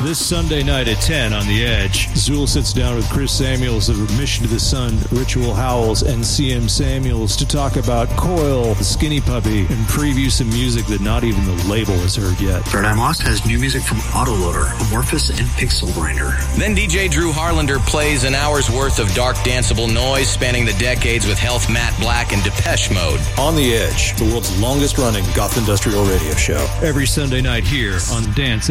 This Sunday night at 10 on The Edge, Zool sits down with Chris Samuels of Mission to the Sun, Ritual Howls, and CM Samuels to talk about Coil, the Skinny Puppy, and preview some music that not even the label has heard yet. Paradigm Lost has new music from Autoloader, Amorphous, and Pixel Grinder. Then DJ Drew Harlander plays an hour's worth of dark danceable noise spanning the decades with Health, Matt Black, and Depeche Mode. On The Edge, the world's longest-running goth industrial radio show. Every Sunday night here on Dance